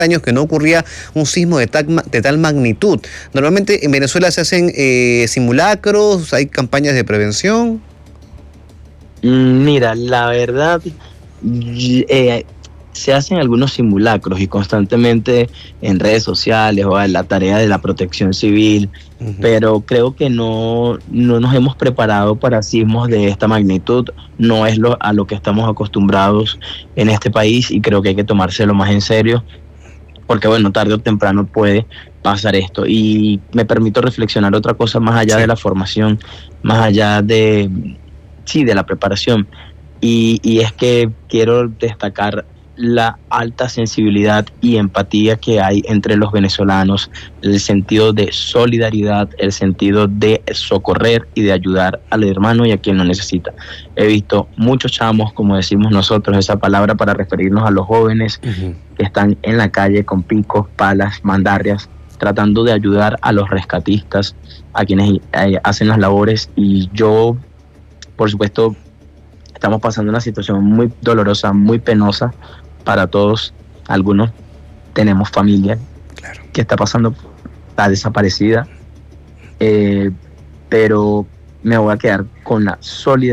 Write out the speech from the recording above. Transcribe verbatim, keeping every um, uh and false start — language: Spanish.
años que no ocurría un sismo de tal, de tal magnitud. Normalmente en Venezuela se hacen eh, simulacros, hay campañas de prevención. Mira, la verdad, eh, se hacen algunos simulacros y constantemente en redes sociales o en la tarea de la protección civil, uh-huh. Pero creo que no, no nos hemos preparado para sismos de esta magnitud. No es lo, a lo que estamos acostumbrados en este país y creo que hay que tomárselo más en serio. Porque bueno, tarde o temprano puede pasar esto. Y me permito reflexionar otra cosa más allá sí. de la formación, más allá de, sí, de la preparación. Y, y es que quiero destacar la alta sensibilidad y empatía que hay entre los venezolanos, el sentido de solidaridad, el sentido de socorrer y de ayudar al hermano y a quien lo necesita. He visto muchos chamos, como decimos nosotros, esa palabra para referirnos a los jóvenes uh-huh. que están en la calle con picos, palas, mandarrias, tratando de ayudar a los rescatistas, a quienes eh, hacen las labores. Y yo, por supuesto, estamos pasando una situación muy dolorosa, muy penosa para todos. Algunos tenemos familia claro. que está pasando, está desaparecida, eh, pero me voy a quedar con la solidaridad